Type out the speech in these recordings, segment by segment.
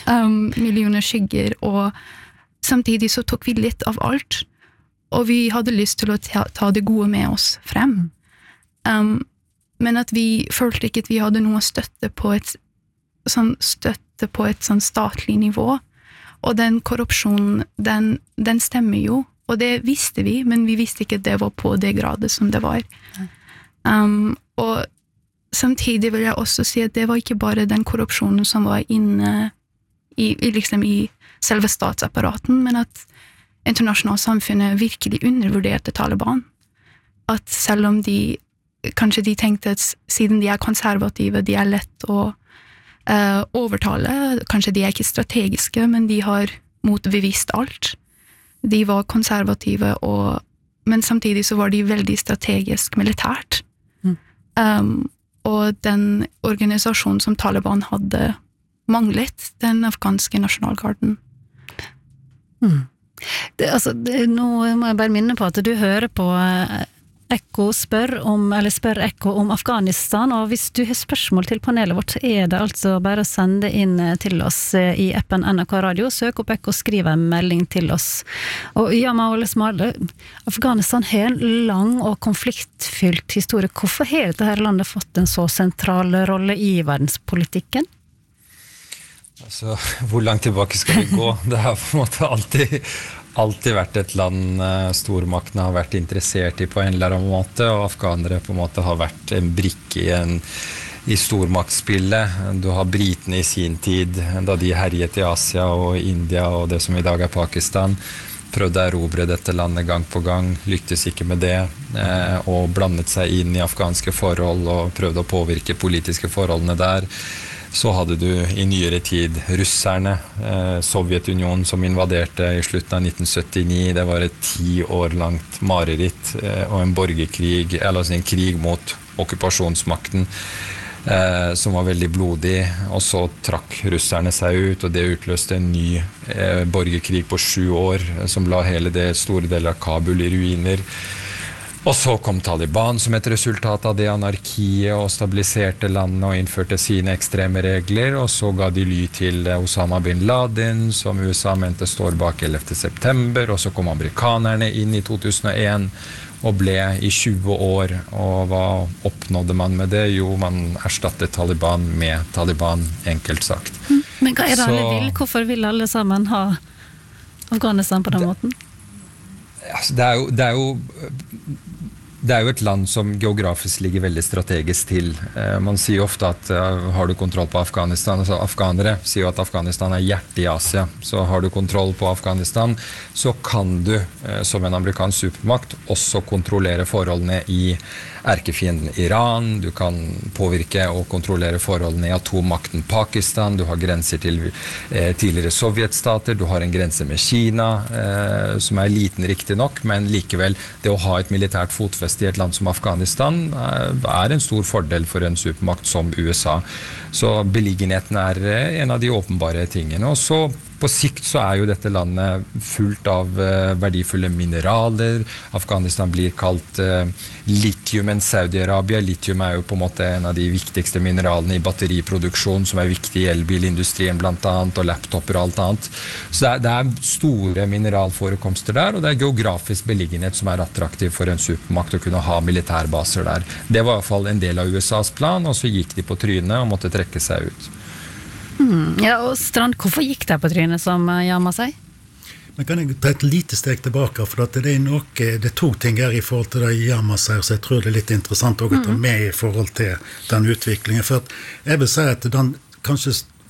millioner skygger, og samtidig så tok vi litt av alt, og vi hadde lyst til å ta det gode med oss frem. Men at vi følte ikke at vi hadde noe støtte på et sånn statlig nivå, og den korrupsjonen, den stemmer jo, og det visste vi, men vi visste ikke at det var på det gradet som det var. Og samtidig vil jeg også si at det var ikke bare den korrupsjonen som var inne i selve statsapparaten, men at internasjonale samfunnet virkelig undervurderte Taliban. At selv om kanskje de tenkte at siden de konservative, de lett å overtale, kanskje de ikke strategiske, men de har motbevist alt. De var konservative, men samtidig så var de veldig strategisk militært. Og den organisasjonen som Taliban hadde manglet, den afghanske nasjonalgarden. Nå må jeg bare minne på at du hører på Ekko spør Ekko om Afghanistan, og hvis du har spørsmål til panelet vårt, så det altså bare å sende inn til oss i appen NRK Radio, søk opp Ekko og skriv en melding til oss. Og Yama Olesmale, Afghanistan har en lang og konfliktfylt historie. Hvorfor har dette her landet fått en så sentral rolle i verdenspolitikken? Altså, hvor langt tilbake skal vi gå? Det har på en måte alltid vært et land stormaktene har vært interessert i på en eller annen måte, og afghanere på en måte har vært en brikke i stormaktspillet. Du har britene i sin tid, da de herjet i Asia og India og det som i dag Pakistan, prøvde å erobre dette landet gang på gang, lyktes ikke med det, og blandet seg inn i afghanske forhold og prøvde å påvirke politiske forholdene der. Så hadde du i nyere tid russerne, Sovjetunionen som invaderte i slutten av 1979. Det var et 10 år langt mareritt og en borgerkrig, eller altså en krig mot okkupasjonsmakten som var veldig blodig. Og så trakk russerne seg ut, og det utløste en ny borgerkrig på 7 år som la hele det store deler av Kabul i ruiner. Og så kom Taliban som et resultat av det anarkiet og stabiliserte landet og innførte sine ekstreme regler, og så ga de ly til Osama bin Laden, som USA mente står bak 11. september, og så kom amerikanerne inn i 2001 og ble i 20 år, og hva oppnådde man med det? Jo, man erstattet Taliban med Taliban, enkelt sagt. Men hva det alle vil? Hvorfor vil alle sammen ha Afghanistan på den måten? Det er jo et land som geografisk ligger veldig strategisk til. Man sier ofte at har du kontroll på Afghanistan, altså afghanere sier jo at Afghanistan hjertet i Asia, så har du kontroll på Afghanistan, så kan du som en amerikansk supermakt også kontrollere forholdene i erkefienden Iran, du kan påvirke og kontrollere forholdene i atommakten Pakistan, du har grenser til tidligere sovjetstater, du har en grense med Kina, som liten riktig nok, men likevel det å ha et militært fotfeste i et land som Afghanistan en stor fordel for en supermakt som USA. Så beliggenheten en av de åpenbare tingene. Og så på sikt så jo dette landet fullt av verdifulle mineraler. Afghanistan blir kalt lithium enn Saudi-Arabia. Lithium jo på en måte en av de viktigste mineralene i batteriproduksjon, som viktig i elbilindustrien blant annet, og laptoper og alt annet. Så det store mineralforekomster der, og det geografisk beliggenhet som attraktiv for en supermakt å kunne ha militærbaser der. Det var i hvert fall en del av USAs plan, og så gikk de på trynet og måtte trekke seg ut. Ja, og Strand, hvorfor gikk det på trynet som Yama sier? Men kan jeg ta et lite steg tilbake, for at det 2 ting her i forhold til det Yama sier, så jeg tror det litt interessant også å ta med i forhold til den utviklingen. For at jeg vil si at kanskje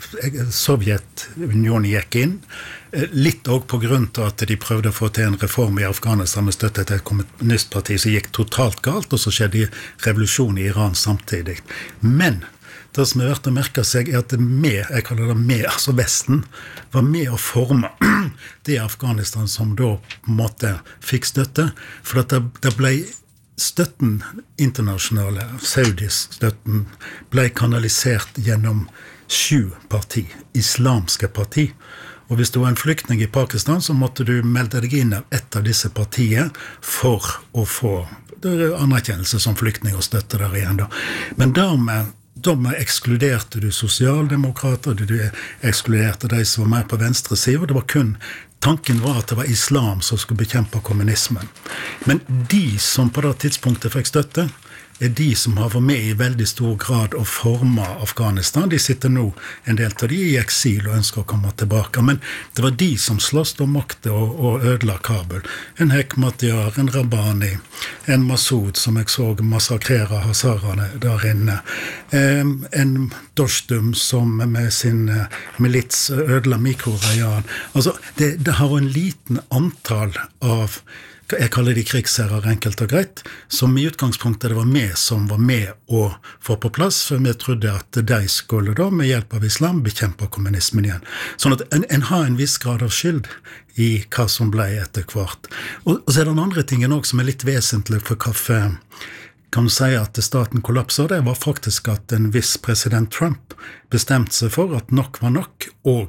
Sovjetunionen gikk inn, litt også på grunn til at de prøvde å få til en reform i Afghanistan med støtte til et kommunistparti som gikk totalt galt, og så skjedde revolusjon i Iran samtidig. Men det som verdt å merke seg at jeg kaller det altså Vesten, var med å forme det Afghanistan som da på en måte fikk støtte, for at det ble støtten internasjonale, saudisk støtten, ble kanalisert gjennom 7 islamske parti. Og hvis du var en flyktning i Pakistan, så måtte du melde deg inn av et av disse partiene for å få anerkjennelse som flyktning og støtte der igjen. Da. Men dermed Da ekskluderte du sosialdemokrater, du ekskluderte de som var mer på venstre side, og det var tanken var at det var islam som skulle bekjempe kommunismen. Men de som på det tidspunktet fikk støtte, de som har vært med i veldig stor grad å forme Afghanistan. De sitter nå, en del av de i eksil og ønsker å komme tilbake. Men det var de som slåss om makten og ødela Kabul. En Hekmatyar, en Rabbani, en Masoud som jeg så massakrere Hazarene der inne. En Dostum som med sin milits ødela Mikrorajan. Altså, det har en liten antall av jeg kaller de krigsherrer enkelt og greit, som i utgangspunktet det var vi som var med å få på plass, for vi trodde at de skulle da med hjelp av islam bekjempe kommunismen igjen. Sånn at en har en viss grad av skyld i hva som ble etter hvert. Og så den andre tingen også som litt vesentlig for kaffe, kan du si at staten kollapset, det var faktisk at en viss president Trump bestemte seg for at nok var nok, og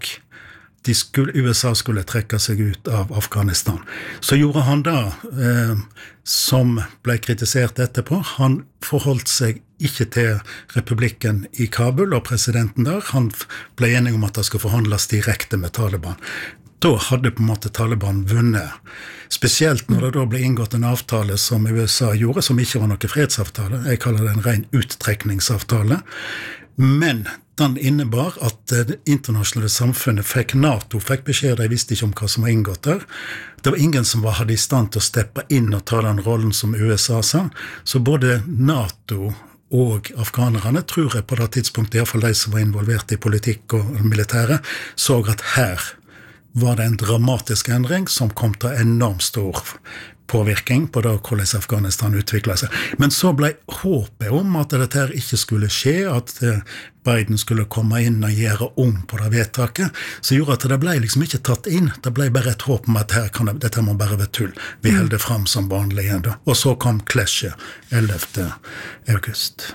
USA skulle trekke seg ut av Afghanistan. Så gjorde han det, som ble kritisert etterpå. Han forholdt seg ikke til republikken i Kabul og presidenten der. Han ble enig om at det skulle forhandles direkte med Taliban. Da hadde på en måte Taliban vunnet. Spesielt når det da ble inngått en avtale som USA gjorde, som ikke var noe fredsavtale. Jeg kaller det en ren uttrekningsavtale. Men den innebar at det internasjonale samfunnet NATO fikk beskjed, de visste ikke om hva som var inngått der. Det var ingen som hadde i stand til å steppe inn og ta den rollen som USA sa. Så både NATO og afghanerne, tror jeg på det tidspunktet, i hvert fall de som var involvert i politikk og militære, så at her var det en dramatisk endring som kom til enormt stor påvirkning på da hvordan Afghanistan utviklet seg. Men så ble håpet om at dette her ikke skulle skje, at Biden skulle komme inn og gjøre om på det vedtaket, så gjorde at det ble liksom ikke tatt inn. Det ble bare et håp om at dette må bare være tull. Vi held det frem som vanlig igjen da. Og så kom clashet 11. august.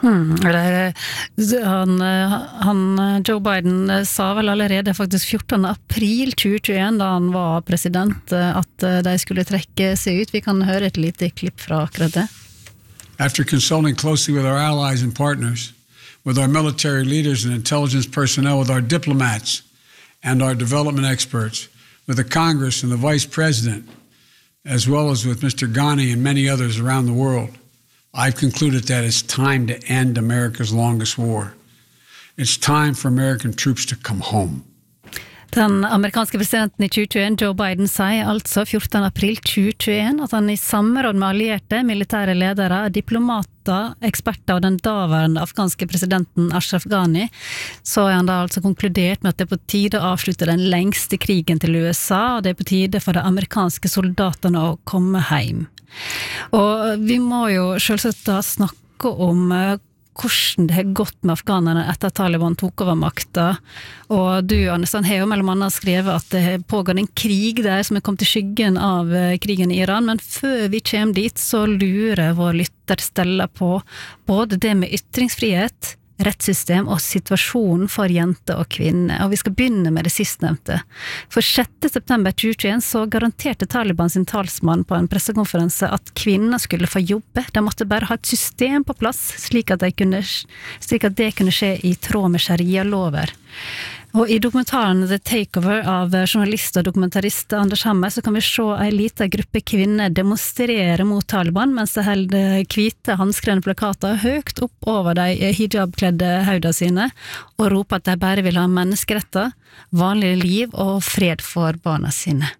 Joe Biden sa vel allerede faktisk 14. april 2021 da han var president at de skulle trekke seg ut. Vi kan høre et lite klipp fra akkurat det. After consulting closely with our allies and partners, with our military leaders and intelligence personnel, with our diplomats and our development experts, with the Congress and the Vice President, as well as with Mr. Ghani and many others around the world, I've concluded that it's time to end America's longest war. It's time for American troops to come home. Den amerikanske presidenten i 2021, Joe Biden, sier altså 14. april 2021 at han i samråd med allierte, militære ledere, diplomater, eksperter og den daværende afghanske presidenten Ashraf Ghani, så han da altså konkludert med at det på tide å avslutte den lengste krigen til USA, og det på tide for de amerikanske soldatene å komme hjem. Og vi må jo selvsagt da snakke om hvordan det har gått med afghanerne etter at Taliban tok over makta. Og du, Arnesson, har jo mellom annet skrevet at det pågår en krig der som er kommet til skyggen av krigen i Iran, men før vi kommer dit så lurer vår lytter Stella på både det med ytringsfrihet, rettssystem og situasjonen for jenter og kvinner. Og vi skal begynne med det sistnevnte. For 6. september 2021 så garanterte Taliban sin talsmann på en pressekonferanse at kvinner skulle få jobbe. De måtte bare ha et system på plass, slik at det kunne skje i tråd med sharia-lover. Og i dokumentaren The Takeover av journalist og dokumentarist Anders Hammer så kan vi se en liten gruppe kvinner demonstrere mot Taliban mens de holder hvite handskrevne plakater høyt opp over de hijab-kledde hodene sine og roper at de bare vil ha menneskeretter, vanlig liv og fred for barna sine.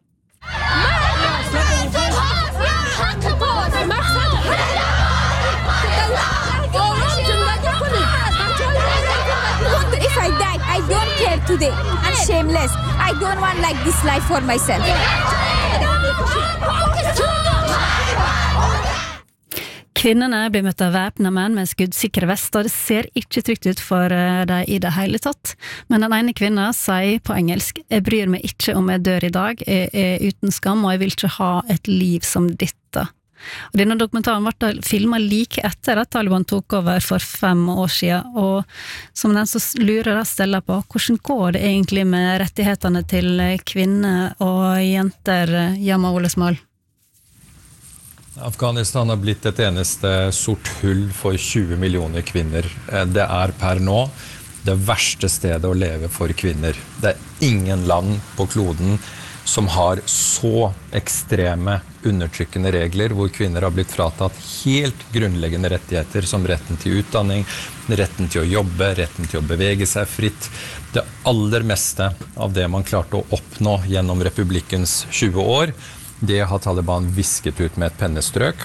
I don't care today. I'm shameless. I don't want like this life for myself. Kvinnene blir møtt av væpnede menn med skuddsikre vester. Det ser ikke trygt ut for dem i det hele tatt. Men den ene kvinnen sier på engelsk: «Jeg bryr meg ikke om jeg dør i dag. Jeg er uten skam, og jeg vil ikke ha et liv som dette.» Og denne dokumentaren ble filmet like etter at Taliban tok over for 5 år siden, og som den så lurer jeg Stella på, hvordan går det egentlig med rettighetene til kvinner og jenter, Jama Olesmal? Afghanistan har blitt et eneste sort hull for 20 millioner kvinner. Det per nå det verste stedet å leve for kvinner. Det ingen land på kloden som har så ekstreme undertrykkende regler, hvor kvinner har blitt fratatt helt grunnleggende rettigheter, som retten til utdanning, retten til å jobbe, retten til å bevege seg fritt. Det aller meste av det man klarte å oppnå gjennom republikkens 20 år, det har Taliban visket ut med et pennestrøk.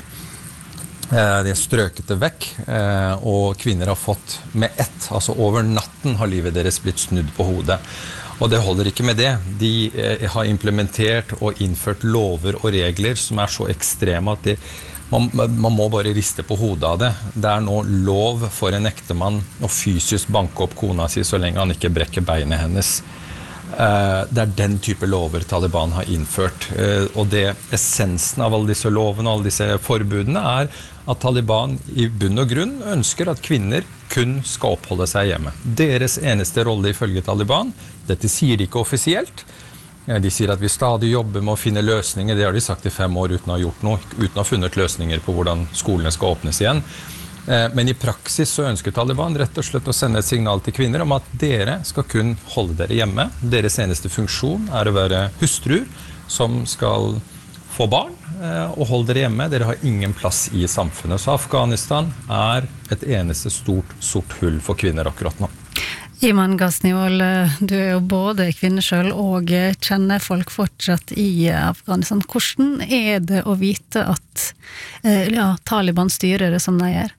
De strøket det vekk, og kvinner har fått med ett, altså over natten har livet deres blitt snudd på hodet. Og det holder ikke med det. De har implementert og innført lover og regler som så ekstreme at man må bare riste på hodet av det. Det nå lov for en ektemann å fysisk banke opp kona si så lenge han ikke brekker beinet hennes. Det den type lover Taliban har innført, og det essensen av alle disse lovene og alle disse forbudene at Taliban i bunn og grunn ønsker at kvinner kun skal oppholde seg hjemme. Deres eneste rolle ifølge Taliban, dette sier de ikke offisielt, de sier at vi stadig jobber med å finne løsninger, det har de sagt i 5 år uten å ha gjort noe, uten å ha funnet løsninger på hvordan skolene skal åpnes igjen. Men i praksis så ønsker Taliban rett og slett å sende et signal til kvinner om at dere skal kun holde dere hjemme. Deres eneste funksjon å være hustruer som skal få barn og holde dere hjemme. Dere har ingen plass i samfunnet. Så Afghanistan et eneste stort sort hull for kvinner akkurat nå. Iman Ghazni-Ol, du jo både kvinne selv og kjenner folk fortsatt i Afghanistan. Hvordan det å vite at Taliban styrer det som de gjør?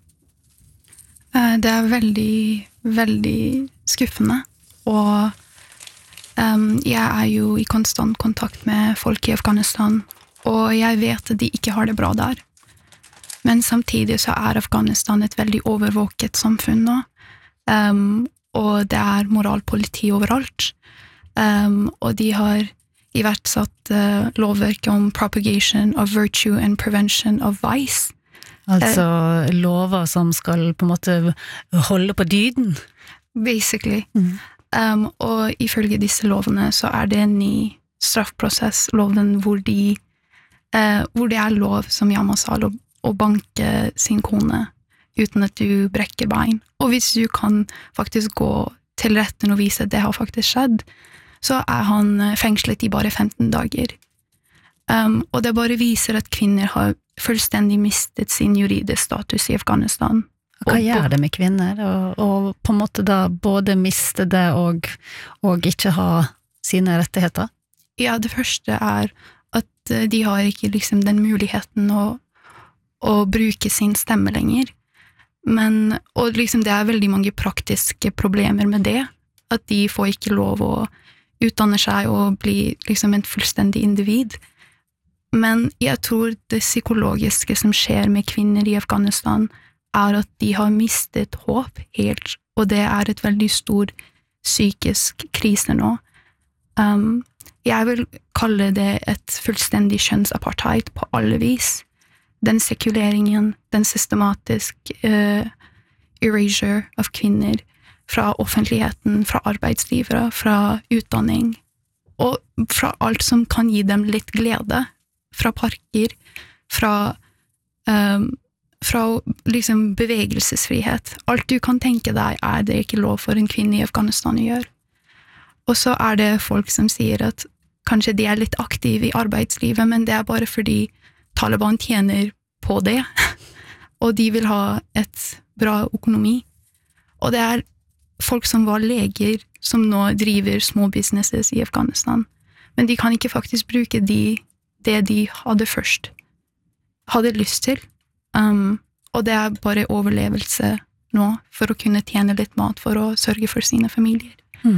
Det veldig, veldig skuffende, og jeg jo i konstant kontakt med folk i Afghanistan, og jeg vet at de ikke har det bra der. Men samtidig så Afghanistan et veldig overvåket samfunn nå, og det moralpoliti overalt, og de har iverksatt lovverk om propagation of virtue and prevention of vice. Altså lover som skal på en måte holde på dyden? Basically. Og ifølge disse lovene så det en ny straffprosess, loven hvor det lov, som Yama sa, å banke sin kone uten at du brekker bein. Og hvis du kan faktisk gå til retten og vise at det har faktisk skjedd, så han fengslet i bare 15 dager. Og det bare viser at kvinner har fullstendig mistet sin juridiske status i Afghanistan. Hva gjør det med kvinner? Og på en måte da både miste det og ikke ha sine rettigheter? Ja, det første at de har ikke liksom den muligheten å bruke sin stemme lenger. Og liksom det veldig mange praktiske problemer med det, at de får ikke lov å utdanne seg og bli liksom en fullstendig individ. Men jeg tror det psykologiske som skjer med kvinner i Afghanistan at de har mistet håp helt, og det et veldig stor psykisk krise nå. Jeg vil kalle det et fullstendig kjønnsapartheid på alle vis. Den sekuleringen, den systematisk erasure av kvinner fra offentligheten, fra arbeidsgivere, fra utdanning, og fra alt som kan gi dem litt glede, fra parker, fra liksom bevegelsesfrihet. Alt du kan tenke deg det ikke lov for en kvinne i Afghanistan å gjøre. Og så det folk som sier at kanskje de litt aktive i arbeidslivet, men det bare fordi Taliban tjener på det, og de vil ha et bra økonomi. Og det folk som var leger, som nå driver små businesses i Afghanistan, men de kan ikke faktisk bruke det de hadde først, hadde lyst til. Og det bare overlevelse nå, for å kunne tjene litt mat, for å sørge for sine familier.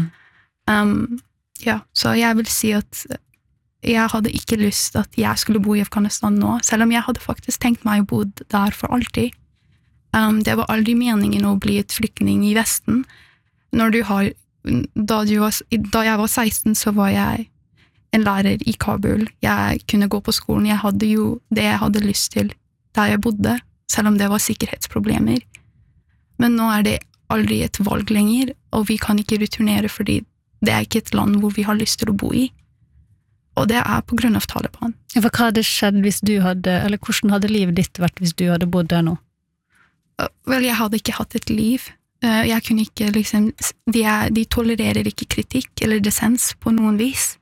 Så jeg vil si at jeg hadde ikke lyst at jeg skulle bo i Afghanistan nå, selv om jeg hadde faktisk tenkt meg å bo der for alltid. Det var aldri meningen å bli et flyktning i Vesten. Da jeg var 16, så var jeg en lærer i Kabul. Jeg kunne gå på skolen, jeg hadde jo det jeg hadde lyst til der jeg bodde, selv om det var sikkerhetsproblemer. Men nå det aldri et valg lenger, og vi kan ikke returnere fordi det ikke et land hvor vi har lyst til å bo i. Og det på grunn av Taliban. Ja, for hva hadde skjedd hvis du hadde, eller hvordan hadde livet ditt vært hvis du hadde bodd der nå? Vel, jeg hadde ikke hatt et liv. Jeg kunne ikke liksom, de tolererer ikke kritikk eller dissens på noen vis.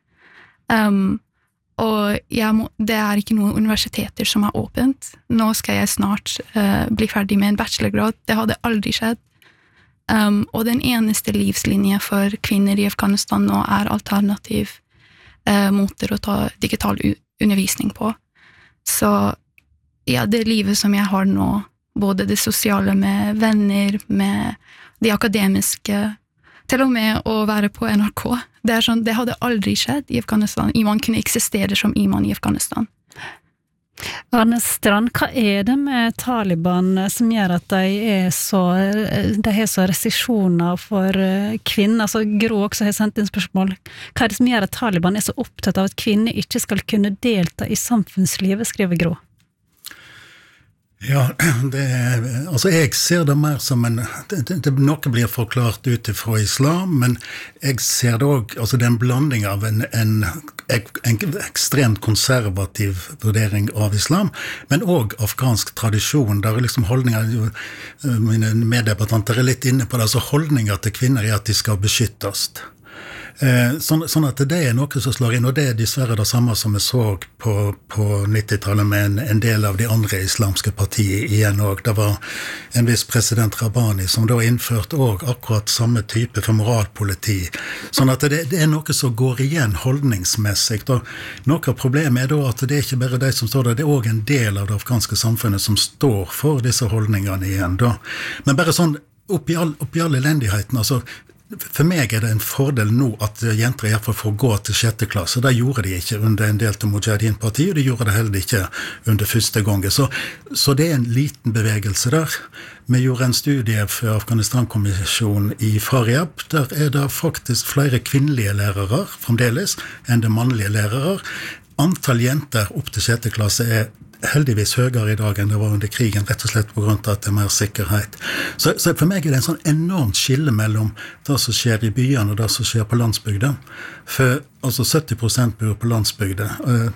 Og det ikke noen universiteter som åpent. Nå skal jeg snart bli ferdig med en bachelorgrad. Det hadde aldri skjedd. Og den eneste livslinje for kvinner i Afghanistan nå alternativ måter å ta digital undervisning på. Så ja, det livet som jeg har nå, både det sosiale med venner, med de akademiske, til og med å være på NRK. Det sånn, det hadde aldri skjedd i Afghanistan. Iman kunne eksistere som iman i Afghanistan. Arne Strand, hva det med Taliban som gjør at de har så restriksjoner for kvinner? Altså, Gro også har sendt inn spørsmål. Hva det som gjør at Taliban så opptatt av at kvinner ikke skal kunne delta i samfunnslivet, skriver Gro? Ja, altså jeg ser det mer som noe blir forklart ut fra islam, men jeg ser det også, altså det en blanding av en ekstremt konservativ vurdering av islam, men også afghansk tradisjon, der liksom holdninger, mine meddebattanter litt inne på det, altså holdninger til kvinner at de skal beskyttes. Sånn at det noe som slår inn, og det dessverre det samme som vi så på 90-tallet med en del av de andre islamske partier igjen også. Det var en viss president Rabbani som da innførte også akkurat samme type for moralpoliti. Sånn at det noe som går igjen holdningsmessig. Noe av problemet da at det ikke bare de som står der, det også en del av det afghanske samfunnet som står for disse holdningene igjen da. Men bare sånn, oppi all elendigheten, altså, for meg det en fordel nå at jenter I hvert fall får gå til 6. klasse. Det gjorde de ikke under en del til Mujahedin-partiet, og de gjorde det heller ikke under første gangen. Så det en liten bevegelse der. Vi gjorde en studie for Afghanistan-kommisjonen I Faryab. Der det faktisk flere kvinnelige lærere fremdeles enn det mannlige lærere. Antall jenter opp til 6. klasse heldigvis høyere I dag enn det var under krigen, rett og slett på grunn av at det mer sikkerhet. Så for meg det en sånn enormt skille mellom det som skjer I byene og det som skjer på landsbygda. For altså 70% bor på landsbygda,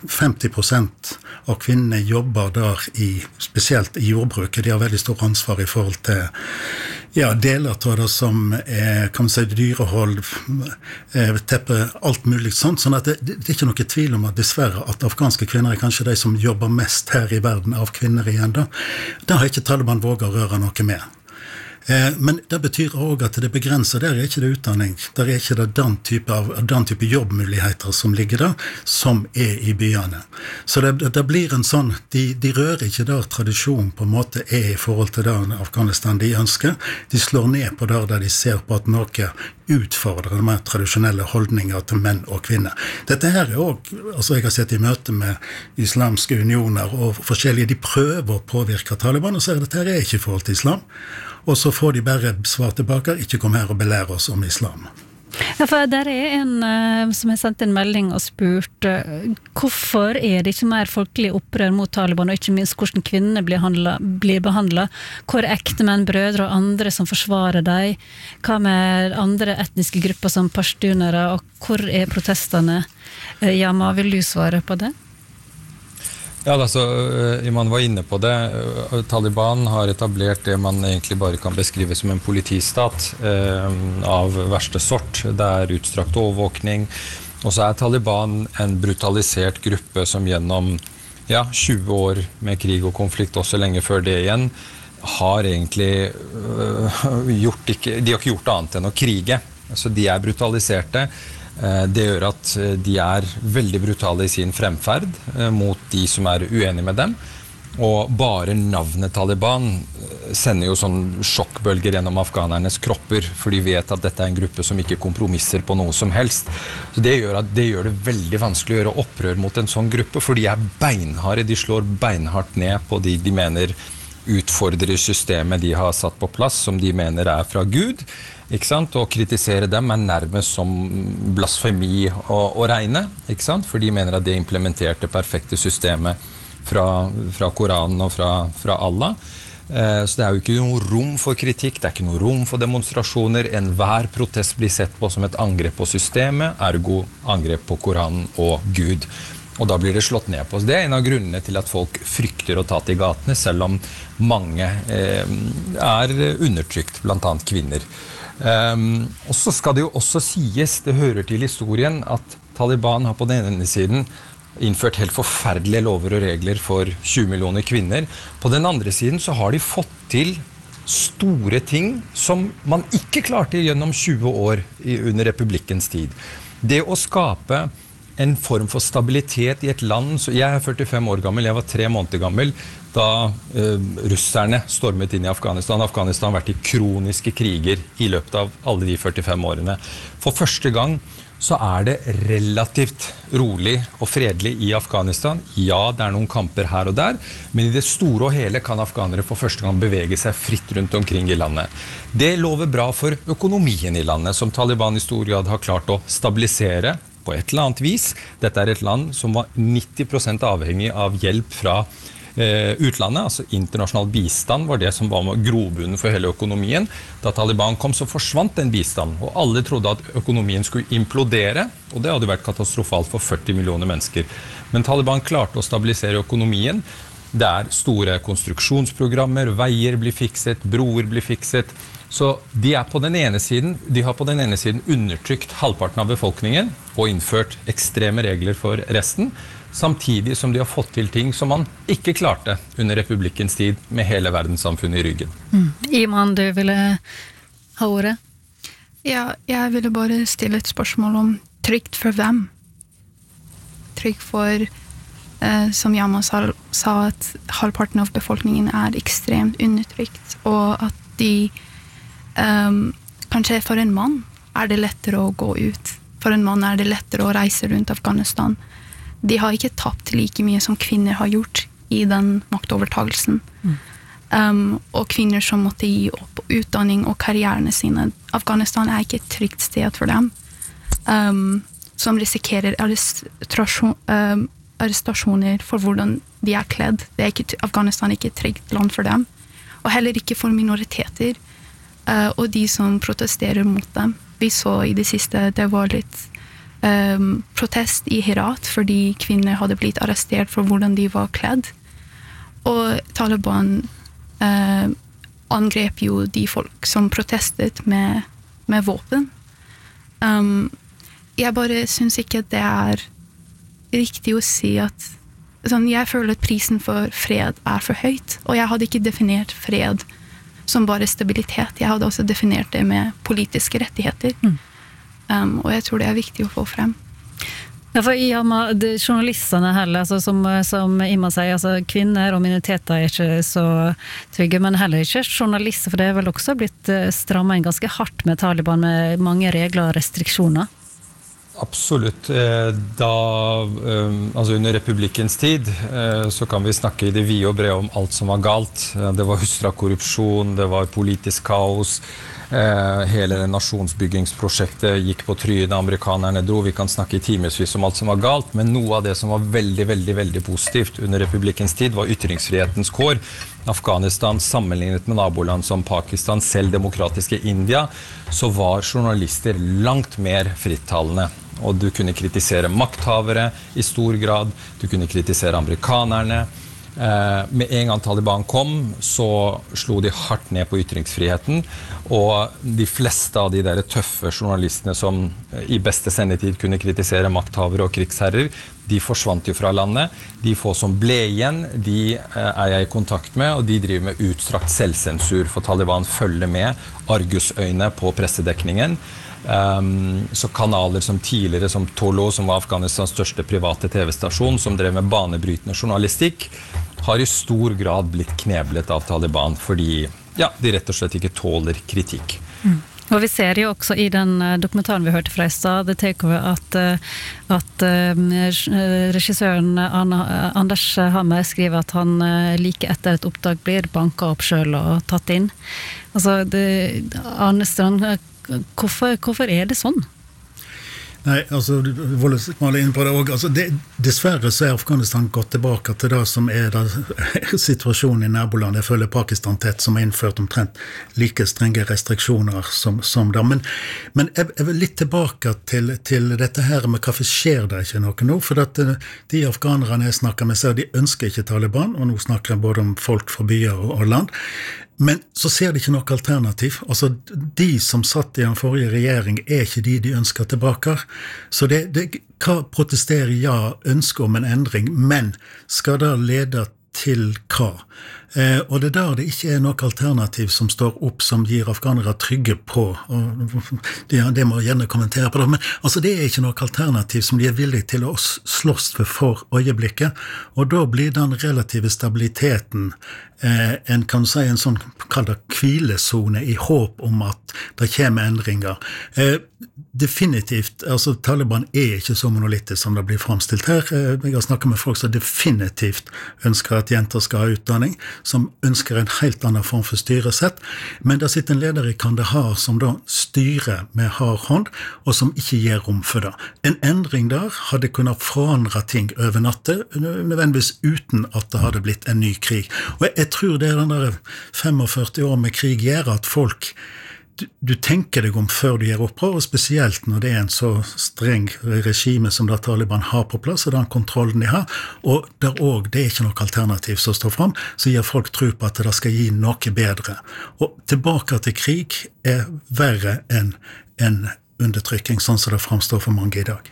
50% av kvinnene jobber der spesielt I jordbruket. De har veldig stor ansvar I forhold til deler av det som kan man si, dyrehold, teppe, alt mulig sånt. Sånn at det ikke noe tvil om at dessverre at afghanske kvinner kanskje de som jobber mest her I verden av kvinner igjen da. Det har ikke Taliban våget å røre noe med. Men det betyr også at det begrenser, der ikke det utdanning, der ikke det den type jobbmuligheter som ligger der, som I byene. Så det blir en sånn, de rører ikke der tradisjon på en måte I forhold til det Afghanistan de ønsker. De slår ned på der de ser på at noe utfordrer de mer tradisjonelle holdninger til menn og kvinner. Dette her også, altså jeg har sett I møte med islamske unioner og forskjellige, de prøver å påvirke Taliban og sier at dette her ikke I forhold til islam. Og så får de bare svar tilbake, ikke kom her og belære oss om islam. Ja, for der en som har sendt en melding og spurt hvorfor det ikke mer folkelig opprør mot Taliban, og ikke minst hvordan kvinnene blir behandlet, hvor ektemenn, brødre og andre som forsvarer dem, hva med andre etniske grupper som pashtunere, og hvor protestene? Yama, vil du svare på det? Ja, altså, Iman var inne på det. Taliban har etablert det man egentlig bare kan beskrive som en politistat av verste sort. Det utstrakt overvåkning. Og så Taliban en brutalisert gruppe som gjennom 20 år med krig og konflikt, også lenge før det igjen, har egentlig de har ikke gjort annet enn å krige. Så de brutaliserte. Det gjør at de veldig brutale I sin fremferd mot de som uenige med dem. Og bare navnet Taliban sender jo sånn sjokkbølger gjennom afghanernes kropper, for de vet at dette en gruppe som ikke kompromisser på noe som helst. Så det gjør det veldig vanskelig å gjøre opprør mot en sånn gruppe, for de beinharde, de slår beinhardt ned på de mener utfordrer systemet de har satt på plass, som de mener fra Gud. Ikke sant? Og kritisere dem nærmest som blasfemi å regne, ikke sant? For de mener at det implementerte perfekte systemet fra Koranen og fra Allah. Så det jo ikke noe rom for kritikk, det ikke noe rom for demonstrasjoner. Enhver protest blir sett på som et angrep på systemet, ergo angrep på Koranen og Gud. Og da blir det slått ned på. Så det en av grunnene til at folk frykter å ta til gatene, selv om mange undertrykt, blant annet kvinner. Og så skal det jo også sies, det hører til historien, at Taliban har på den ene siden innført helt forferdelige lover og regler for 20 millioner kvinner. På den andre siden så har de fått til store ting som man ikke klarte gjennom 20 år under republikkens tid. Det å skape en form for stabilitet i et land, så jeg 45 år gammel, jeg var 3 måneder gammel, da russerne stormet inn i Afghanistan. Afghanistan har vært i kroniske kriger i løpet av alle de 45 årene. For første gang så det relativt rolig og fredelig i Afghanistan. Ja, det noen kamper her og der, men i det store og hele kan afghanere for første gang bevege seg fritt rundt omkring i landet. Det lover bra for økonomien i landet, som Taliban i stor grad har klart å stabilisere på et eller annet vis. Dette et land som var 90% avhengig av hjelp fra utlandet, altså internasjonal bistand var det som var grobunnen for hele økonomien. Da Taliban kom så forsvant den bistanden, og alle trodde at økonomien skulle implodere, og det hadde vært katastrofalt for 40 millioner mennesker. Men Taliban klarte å stabilisere økonomien. Det store konstruksjonsprogrammer, veier blir fikset, broer blir fikset. Så de på den ene siden, de har på den ene siden undertrykt halvparten av befolkningen og innført ekstreme regler for resten, samtidig som de har fått til ting som man ikke klarte under republikkens tid med hele verdenssamfunnet i ryggen. Iman, du ville ha ordet? Ja, jeg ville bare stille et spørsmål om trygt for hvem? Trygt for, som Yama sa, at halvparten av befolkningen ekstremt undertrykt, og at de kanskje for en mann det lettere å gå ut. For en mann det lettere å reise rundt Afghanistan. De har ikke tapt like mye som kvinner har gjort i den maktovertagelsen. Og kvinner som måtte gi opp utdanning og karrierne sine. Afghanistan ikke et trygt sted for dem. Som risikerer arrestasjoner for hvordan de kledd. Afghanistan ikke et trygt land for dem. Og heller ikke for minoriteter. Og de som protesterer mot dem. Vi så i det siste, det var litt protest i Herat fordi kvinner hadde blitt arrestert for hvordan de var kledd. Og Taliban angrep jo de folk som protestet med våpen. Jeg bare synes ikke det riktig å si at jeg føler at prisen for fred for høyt, og jeg hadde ikke definert fred som bare stabilitet. Jeg hadde også definert det med politiske rettigheter. Og jeg tror det viktig å få frem. Ja, for journalistene heller, altså, som Imma sier, altså, kvinner og minoriteter ikke så trygge, men heller ikke journalister, for det vel også blitt strammet inn ganske hardt med Taliban, med mange regler og restriksjoner. Absolutt. Altså under republikkens tid så kan vi snakke i det vide og brede om alt som var galt. Det var husra-korrupsjon, det var politisk kaos, hele det nasjonsbyggingsprosjektet gikk på trynet, amerikanerne dro. Vi kan snakke i timesvis om alt som var galt, men noe av det som var veldig, veldig, veldig positivt under republikkens tid var ytringsfrihetens kår. Afghanistan sammenlignet med naboland som Pakistan, selv demokratiske India, så var journalister langt mer frittalende. Og du kunne kritisere makthavere i stor grad, du kunne kritisere amerikanerne. Med en gang Taliban kom, så slo de hardt ned på ytringsfriheten, og de fleste av de der tøffe journalistene som i beste sendetid kunne kritisere makthavere og krigsherrer, de forsvant jo fra landet. De få som ble igjen, de jeg i kontakt med, og de driver med utstrakt selvsensur, for Taliban følger med argusøyne på pressedekningen. Så kanaler som tidligere, som Tolo, som var Afghanistans største private TV-stasjon, som drev med banebrytende journalistikk, har i stor grad blitt kneblet av Taliban, fordi de rett og slett ikke tåler kritikk. Og vi ser jo også i den dokumentaren vi hørte fra i stad, The Takeover, at regissøren Anders Hammer skriver at han like etter et opptak blir banket opp selv og tatt inn. Altså, Arne Strand, hvorfor det sånn? Nei, altså, Malin inne på det også. Altså, dessverre så Afghanistan gått tilbake til det som situasjonen i naboland. Jeg føler Pakistan tett som har innført omtrent like strenge restriksjoner som det. Men jeg vil litt tilbake til dette her med hvorfor skjer det ikke noe nå, for at de afghanerne jeg snakker med, så de ønsker ikke Taliban, og nå snakker jeg både om folk fra byer og land. Men så ser de ikke noe alternativ. Altså, de som satt i den forrige regjering ikke de ønsker tilbake. Så hva protesterer ønsker om en endring, men skal det lede til hva? Og det der det ikke noe alternativ som står opp som gir afghanere trygge på, og det må gjerne kommentere på det, men altså det ikke noe alternativ som de villige til å slåss for øyeblikket, og da blir den relative stabiliteten en kan si en sånn kallet hvilesone i håp om at det kommer endringer. Definitivt, altså Taliban ikke så monolitisk som det blir fremstilt her. Jeg har snakket med folk som definitivt ønsker at jenter skal ha utdanning, som ønsker en helt annen form for styresett, men det sitter en leder i Kandahar som da styrer med hard hånd, og som ikke gir rom for det. En endring der hadde kunnet forandre ting over natten, nødvendigvis uten at det hadde blitt en ny krig. Og jeg tror det den der 45 år med krig gjør at folk du tenker deg om før du gjør opprør, og spesielt når det en så streng regime som da Taliban har på plass, og den kontrollen de har, og det ikke noe alternativ som står frem, så gir folk tro på at det skal gi noe bedre. Og tilbake til krig verre enn undertrykking, sånn som det fremstår for mange i dag.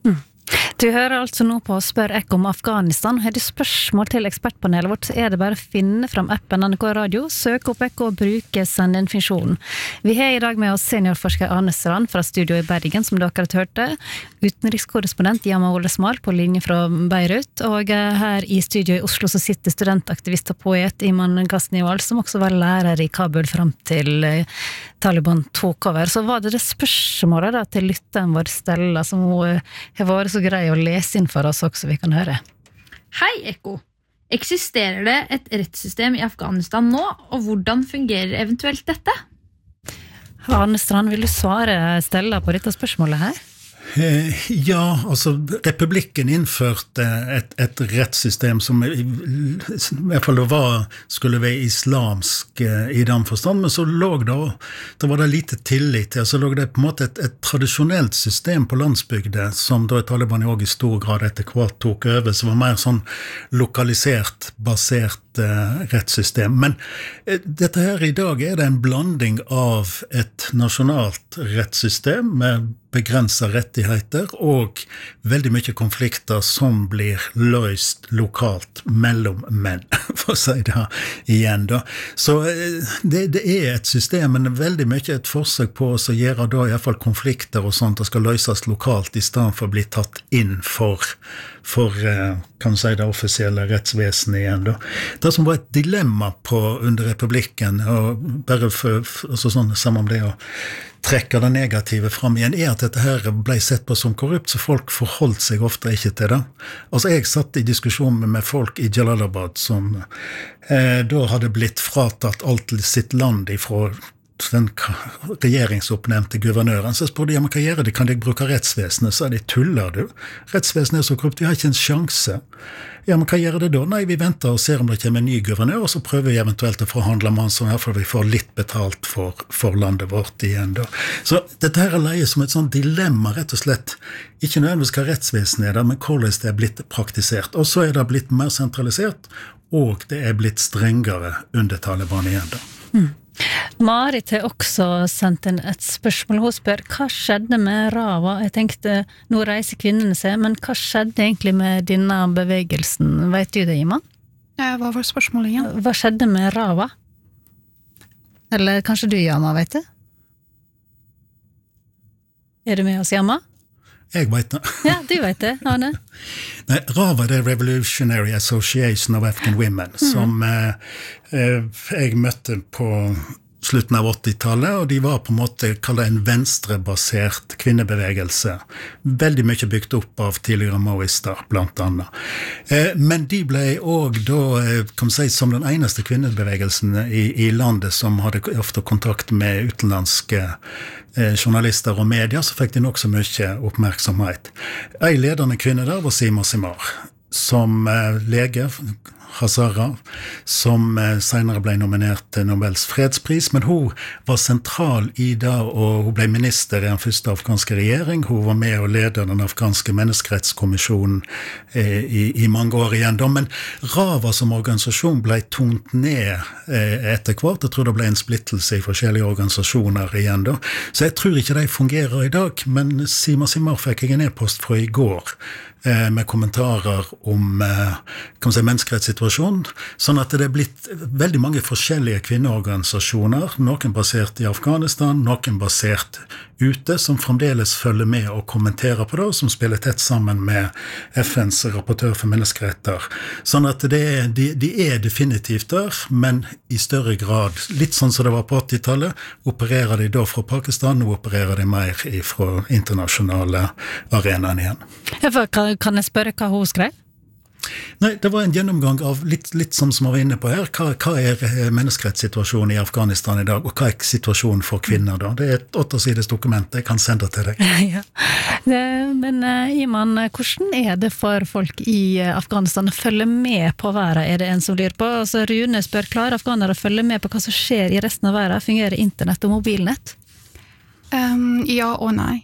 Du hører altså nå på Spør Ekko om Afghanistan. Har du spørsmål til ekspertpanelet vårt, så det bare å finne fram appen NRK Radio, søke opp Ekko og bruke send inn funksjonen. Vi har i dag med oss seniorforsker Arne Strand fra studio i Bergen, som dere har hørt det, utenrikskorrespondent Jama Olesmal på linje fra Beirut, og her i studio i Oslo så sitter studentaktivist og poet Iman Ghazni-Wal, som også var lærer i Kabul frem til Taliban tok over. Så var det spørsmålet da, til lytteren vår Stella, som hun har vært så grei å lese inn for oss også, vi kan høre. Hei Ekko. Eksisterer det et rettssystem i Afghanistan nå, og hvordan fungerer eventuelt dette? Arne Strand, vil du svare Stella på dette spørsmålet her? Ja, altså republikken innførte et rettssystem som i hvert fall skulle være islamsk i den forstand, men så lå det var det lite tillit til, så lå det på en måte et tradisjonelt system på landsbygde, som da Taliban også i stor grad etter hvert tok over, som var mer sånn lokalisert, basert rettssystem. Men dette her i dag det en blanding av et nasjonalt rettssystem med begrenset rettigheter og veldig mye konflikter som blir løst lokalt mellom menn, for å si det igjen da. Så det et system, men veldig mye et forsøk på å gjøre da i hvert fall konflikter og sånt, det skal løses lokalt i stedet for å bli tatt inn for kan man si det offisielle rettsvesenet igjen da. Det som var et dilemma under republikken, og bare altså sånn, sammen med det å trekke det negative fram igjen, at dette her ble sett på som korrupt, så folk forholdt seg ofte ikke til det. Altså jeg satt i diskusjon med folk i Jalalabad som da hadde blitt fratatt alt sitt land ifra den regjeringsoppnevnte guvernøren, så spør de, ja, men hva gjør de? Kan de bruke rettsvesenet? Så de tuller du. Rettsvesenet så korrupt, vi har ikke en sjanse. Ja, men hva gjør det da? Nei, vi venter og ser om det kommer en ny guvernør, og så prøver vi eventuelt å forhandle med han sånn her, for vi får litt betalt for landet vårt igjen da. Så dette her leier som et sånt dilemma, rett og slett. Ikke nødvendigvis hva rettsvesenet det, men hvordan det blitt praktisert. Og så det blitt mer sentralisert, og det blitt strengere under Taliban igjen da. Marit har også sendt inn et spørsmål. Hun spør, hva skjedde med Rava? Jeg tenkte, nå reiser kvinnene seg, men hva skjedde egentlig med denne bevegelsen? Vet du det, Iman? Hva var spørsmålet igjen? Hva skjedde med Rava? Eller kanskje du, Jama, vet det? Du med oss, Jama? Jeg vet det. Ja, du vet det, Arne. Nei, RAVA det Revolutionary Association of Afghan Women, som jeg møtte på slutten av 80-tallet, og de var på en måte kallet en venstrebasert kvinnebevegelse. Veldig mye bygd opp av tidligere maoister, blant annet. Men de ble også da, kan man si, som den eneste kvinnebevegelsen i landet som hadde ofte kontakt med utenlandske journalister og medier, så fikk de nok så mye oppmerksomhet. En ledende kvinne der var Sima Simar, som lege, Hazara, som senere ble nominert til Nobels fredspris, men hun var sentral i det, og hun ble minister i den første afghanske regjering. Hun var med og leder den afghanske menneskerettskommisjonen i mange år igjen. Men Rava som organisasjon ble tont ned etter hvert. Jeg tror det ble en splittelse i forskjellige organisasjoner igjen da. Så jeg tror ikke de fungerer i dag, men Sima Simar fikk jeg en e-post fra i går, med kommentarer om kan man si, menneskerettssituasjonen, sånn at det er blitt veldig mange forskjellige kvinneorganisasjoner, noen basert i Afghanistan, noen basert ute, som fremdeles følger med og kommenterer på det, som spiller tett sammen med FNs rapportør for menneskeretter. Sånn at de er definitivt der, men i større grad, litt sånn som det var på 80-tallet, opererer de da fra Pakistan, og opererer de mer fra internasjonale arenaen igjen. Kan jeg spørre hva hun skrev? Nei, det var en gjennomgang av litt som vi var inne på her. Hva er menneskerettssituasjonen i Afghanistan i dag, og hva er situasjonen for kvinner da? Det er et 8-sides dokument, jeg kan sende til deg. Ja. Men Iman, hvordan er det for folk i Afghanistan å følge med på verden? Er det en som lurer på? Altså, Rune spør, klarer afghanere å følge med på hva som skjer i resten av verden? Fungerer internett og mobilnett? Ja og nei.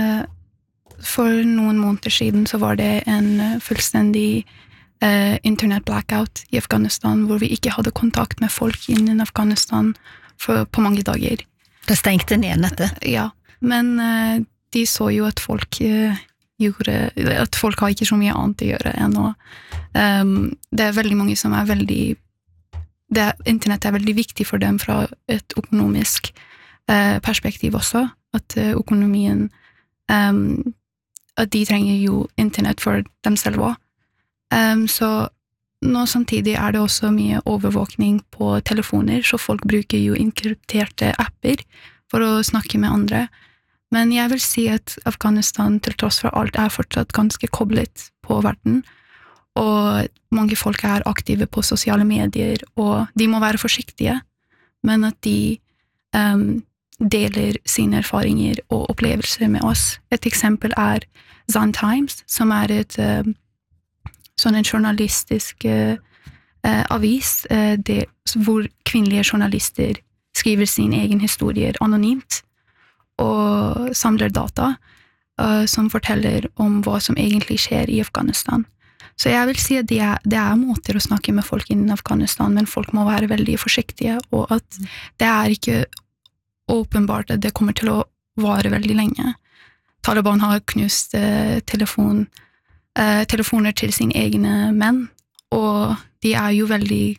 For noen måneder siden så var det en fullstendig internet blackout i Afghanistan, hvor vi ikke hadde kontakt med folk innen Afghanistan på mange dager. Det stengte ned nettet? Ja, men de så jo at folk at folk har ikke så mye annet å gjøre enn å det er veldig mange som er internett er veldig viktig for dem fra et økonomisk perspektiv også, at økonomien at de trenger jo internett for dem selv også. Så nå samtidig er det også mye overvåkning på telefoner, så folk bruker jo inkrypterte apper for å snakke med andre. Men jeg vil si at Afghanistan til tross for alt er fortsatt ganske koblet på verden, og mange folk er aktive på sosiale medier, og de må være forsiktige, men at de deler sine erfaringer og opplevelser med oss. Et eksempel er Zan Times, som er sånn en journalistisk avis, hvor kvinnelige journalister skriver sin egen historier anonymt, og samler data som forteller om hva som egentlig skjer i Afghanistan. Så jeg vil si at det er måter å snakke med folk innen Afghanistan, men folk må være veldig forsiktige, og at det er ikke åpenbart at det kommer til å vare veldig lenge. Taliban har knust telefoner til sine egne menn, og de er jo veldig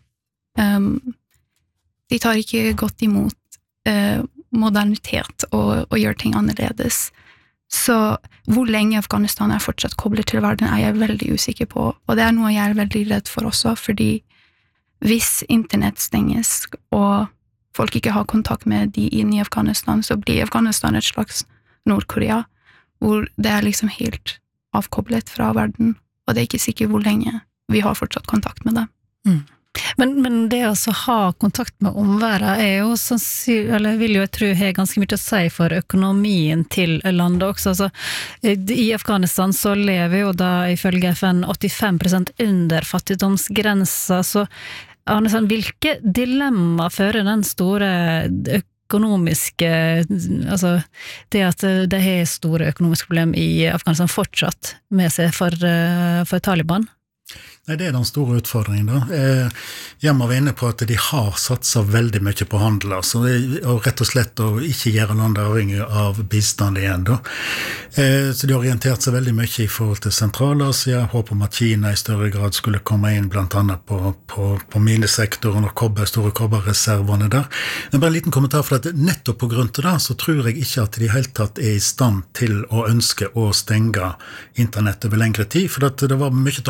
de tar ikke godt imot modernitet og gjør ting annerledes. Så hvor lenge Afghanistan er fortsatt koblet til verden er jeg veldig usikker på, og det er noe jeg er veldig redd for også, fordi hvis internett stenges og folk ikke har kontakt med de inne i Afghanistan, så blir Afghanistan et slags Nord-Korea, hvor det er liksom helt avkoblet fra verden, og det er ikke sikkert hvor lenge vi har fortsatt kontakt med det. Men det å ha kontakt med omverdenen er jo eller vil jo jeg tro har ganske mye å si for økonomien til landet også. Altså, i Afghanistan så lever jo da ifølge FN 85% under fattigdomsgrensa, så Arne, hvilke dilemma fører den store økonomiske, altså det at det har store økonomiske problem i Afghanistan fortsatt med seg for Taliban? Nei, det er den store utfordringen da. Hjemme var inne på at de har satset veldig mye på handel, altså, og rett og slett å ikke gjøre landet avhengig av bistand igjen da. Så de har orientert seg veldig mye i forhold til Sentral-Asia, håp om at Kina i større grad skulle komme inn blant annet på minesektoren og store kobberreservene der. Men bare en liten kommentar, for at nettopp på grunn til det, så tror jeg ikke at de helt tatt er i stand til å ønske å stenge internett over lengre tid, for at det var mye til handelsstand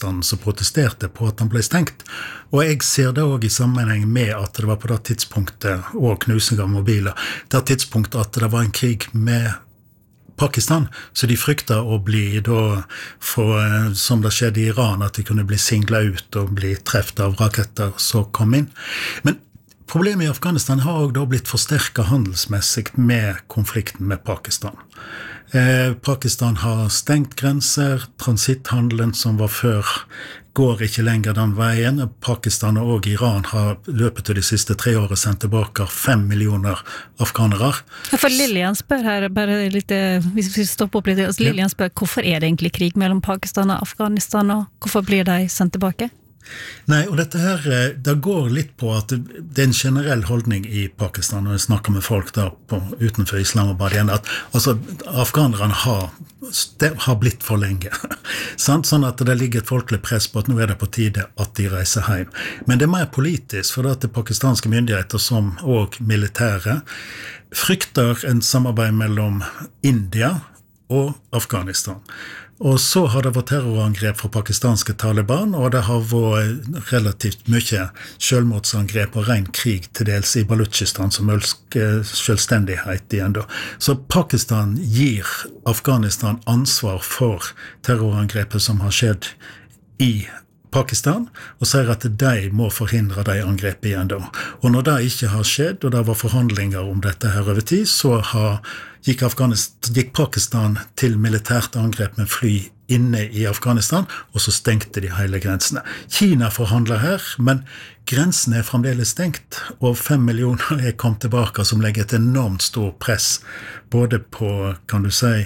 Afghanistan som protesterte på at han ble stengt. Og jeg ser det også i sammenheng med at det var på det tidspunktet, og knusing av mobiler, det tidspunktet at det var en krig med Pakistan, så de frykta å bli da, som det skjedde i Iran, at de kunne bli singlet ut og bli treft av raketter som kom inn. Men problemet i Afghanistan har også da blitt forsterket handelsmessig med konflikten med Pakistan. Pakistan har stengt grenser, transitthandelen som var før går ikke lenger den veien. Pakistan og Iran har løpet til de siste 3 årene sendt tilbake 5 millioner afghanere. For Lilian spør her, bare litt, hvis vi stopper opp litt, altså Lilian spør, hvorfor det egentlig krig mellom Pakistan og Afghanistan, og hvorfor blir de sendt tilbake? Nei, og dette her, det går litt på at det en generell holdning i Pakistan, når jeg snakker med folk der utenfor Islamabad igjen, at altså, afghanerne har blitt for lenge. Sånn at det ligger et folkelig press på at nå det på tide at de reiser hjem. Men det mer politisk, for at det pakistanske myndigheter som og militære frykter en samarbeid mellom India og Afghanistan. Og så har det vært terrorangrep fra pakistanske Taliban, og det har vært relativt mye selvmordsangrep og ren krig til dels i Baluchistan som ønsker selvstendighet igjen da. Så Pakistan gir Afghanistan ansvar for terrorangrepet som har skjedd i Pakistan, og sier at de må forhindre de angrepet igjen da. Og når det ikke har skjedd, og det var forhandlinger om dette her over tid, så gikk Pakistan til militært angrep med fly inne i Afghanistan, og så stengte de hele grensene. Kina forhandler her, men grensen fremdeles stengt, og 5 millioner kommet tilbake, som legger et enormt stor press, både på, kan du si,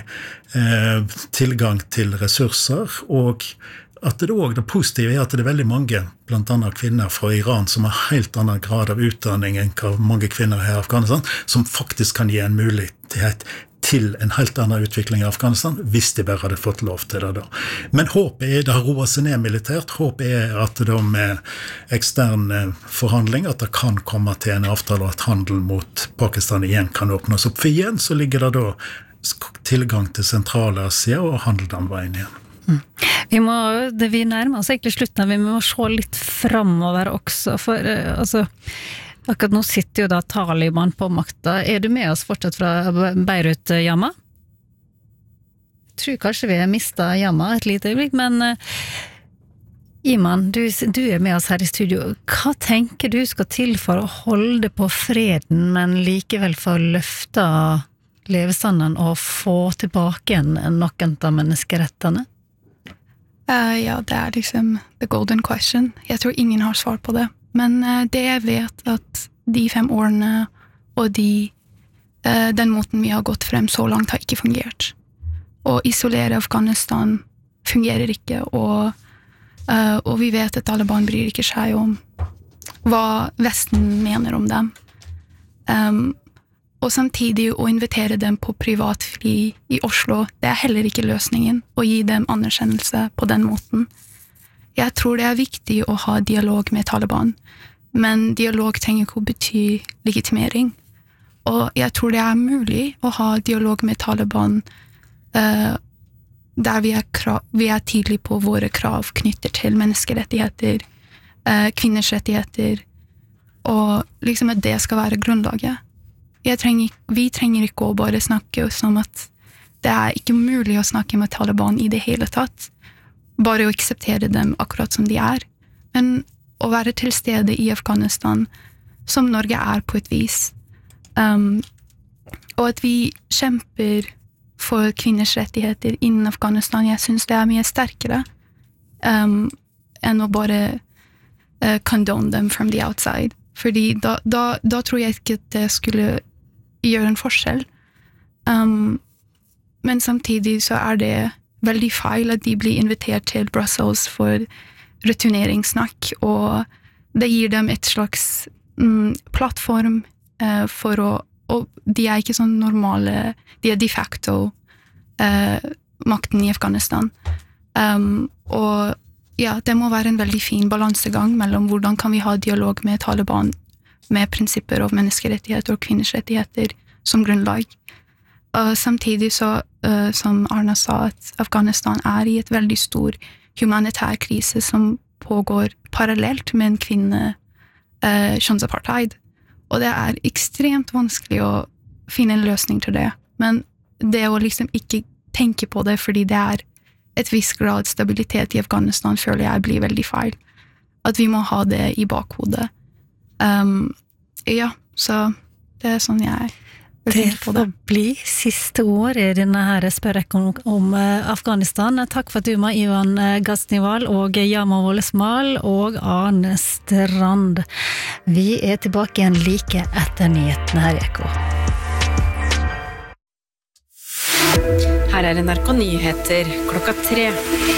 tilgang til ressurser, og at det positive at det veldig mange, blant annet kvinner fra Iran, som har helt annen grad av utdanning enn hva mange kvinner her i Afghanistan, som faktisk kan gi en mulighet til en helt annen utvikling i Afghanistan, hvis de bare hadde fått lov til det da. Men håpet det har roet seg ned militært, håpet at det med ekstern forhandling, at det kan komme til en avtale og at handel mot Pakistan igjen kan åpnes opp. For igjen så ligger det da tilgang til Sentral-Asia og handel den veien igjen. Vi nærmer oss egentlig slutten, vi må se litt fremover også, for altså, akkurat nå sitter jo da Taliban på makta. Du med oss fortsatt fra Beirut, Yama? Jeg tror kanskje vi har mistet Yama et lite øyeblikk, men Iman, du med oss her i studio. Hva tenker du skal til for å holde på freden, men likevel få løfta levestanden og få tilbake noen av menneskerettene? Ja, det liksom the golden question. Jeg tror ingen har svar på det. Men det jeg vet at de 5 årene og den måten vi har gått frem så langt har ikke fungert. Å isolere Afghanistan fungerer ikke, og vi vet at Taliban bryr ikke seg om hva Vesten mener om dem. Og samtidig å invitere dem på privatfly i Oslo, det heller ikke løsningen, å gi dem anerkjennelse på den måten. Jeg tror det viktig å ha dialog med Taliban, men dialog trenger ikke å bety legitimering. Og jeg tror det mulig å ha dialog med Taliban der vi tydelig på våre krav knyttet til menneskerettigheter, kvinners rettigheter, og liksom at det skal være grunnlaget. Vi trenger ikke å bare snakke om at det ikke mulig å snakke med Taliban i det hele tatt, bare å akseptere dem akkurat som de men å være til stede i Afghanistan, som Norge på et vis, og at vi kjemper for kvinners rettigheter innen Afghanistan, jeg synes det mye sterkere enn å bare condone them from the outside, fordi da tror jeg ikke at det skulle gjøre en forskjell. Men samtidig så det veldig feil at de blir invitert til Brussels for returneringssnakk, og det gir dem et slags plattform for og de ikke sånn normale, de de facto makten i Afghanistan. Og ja, det må være en veldig fin balansegang mellom hvordan kan vi ha dialog med Taliban med prinsipper av menneskerettigheter og kvinners rettigheter som grunnlag. Samtidig så, som Arna sa, at Afghanistan i et veldig stor humanitær krise som pågår parallelt med en kjønnsapartheid. Og det ekstremt vanskelig å finne en løsning til det. Men det å liksom ikke tenke på det fordi det et viss grad stabilitet i Afghanistan føler jeg blir veldig feil. At vi må ha det i bakhodet. Ja, så det sånn jeg vil tenke på det. Det får bli siste ord i denne her spørrekken om Afghanistan. Takk for at du var Ivan Ghaznavi og Yama Wollesmal og Arne Strand. Vi tilbake igjen like etter nyhetene her i Ekko. Her NRK Nyheter klokka 3.